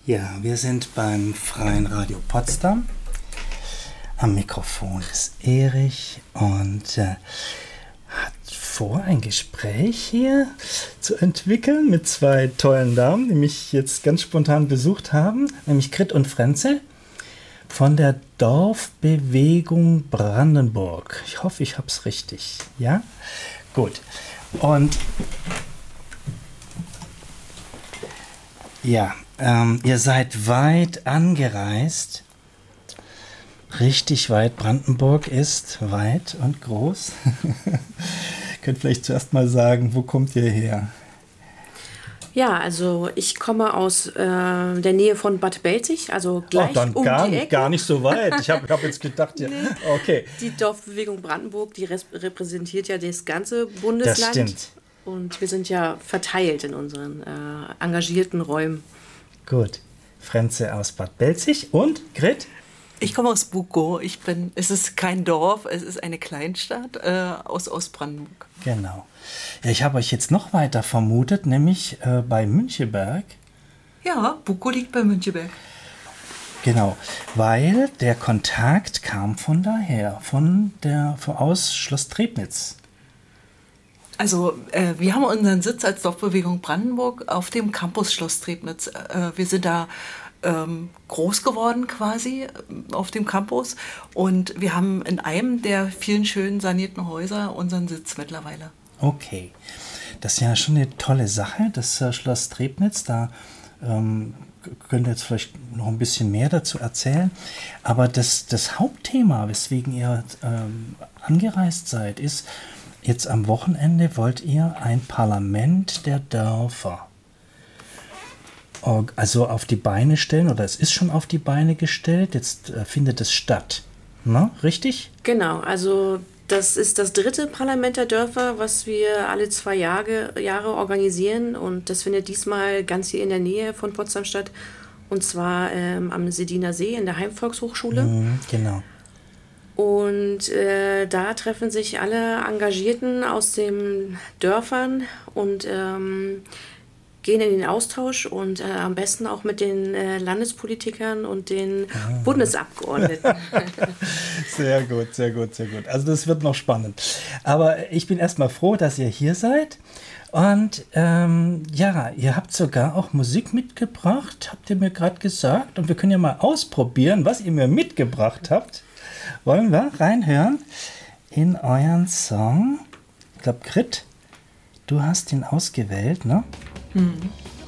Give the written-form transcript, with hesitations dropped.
Ja, wir sind beim Freien Radio Potsdam. Am Mikrofon ist Erich und hat vor, ein Gespräch hier zu entwickeln mit zwei tollen Damen, die mich jetzt ganz spontan besucht haben, nämlich Grit und Frenze von der Dorfbewegung Brandenburg. Ich hoffe, ich habe es richtig. Ja? Gut. Und ja, ihr seid weit angereist. Richtig weit. Brandenburg ist weit und groß. Könnt vielleicht zuerst mal sagen, wo kommt ihr her? Ja, also ich komme aus der Nähe von Bad Belzig, also gleich dann um die Ecke. Gar nicht so weit. Ich hab jetzt gedacht, ja, Nee. okay. Die Dorfbewegung Brandenburg, die repräsentiert ja das ganze Bundesland. Das stimmt. Und wir sind ja verteilt in unseren engagierten Räumen. Gut. Frenze aus Bad Belzig und Grit? Ich komme aus Bukow. Es ist kein Dorf, es ist eine Kleinstadt aus Ostbrandenburg. Genau. Ja, ich habe euch jetzt noch weiter vermutet, nämlich bei Müncheberg. Ja, Bukow liegt bei Müncheberg. Genau, weil der Kontakt kam von daher, aus Schloss Trebnitz. Also wir haben unseren Sitz als Dorfbewegung Brandenburg auf dem Campus Schloss Trebnitz. Wir sind da groß geworden quasi auf dem Campus und wir haben in einem der vielen schön sanierten Häuser unseren Sitz mittlerweile. Okay, das ist ja schon eine tolle Sache, das Schloss Trebnitz, da könnt ihr jetzt vielleicht noch ein bisschen mehr dazu erzählen, aber das Hauptthema, weswegen ihr angereist seid, ist, jetzt am Wochenende wollt ihr ein Parlament der Dörfer also auf die Beine stellen, oder es ist schon auf die Beine gestellt, jetzt findet es statt. Na, richtig? Genau, also das ist das 3. Parlament der Dörfer, was wir alle 2 Jahre organisieren, und das findet diesmal ganz hier in der Nähe von Potsdam statt, und zwar am Sediner See in der Heimvolkshochschule. Genau. Und da treffen sich alle Engagierten aus den Dörfern und gehen in den Austausch und am besten auch mit den Landespolitikern und den Bundesabgeordneten. Sehr gut, sehr gut, sehr gut. Also das wird noch spannend. Aber ich bin erstmal froh, dass ihr hier seid. Und ja, ihr habt sogar auch Musik mitgebracht, habt ihr mir gerade gesagt. Und wir können ja mal ausprobieren, was ihr mir mitgebracht habt. Wollen wir reinhören in euren Song? Ich glaube, Grit, du hast ihn ausgewählt, ne?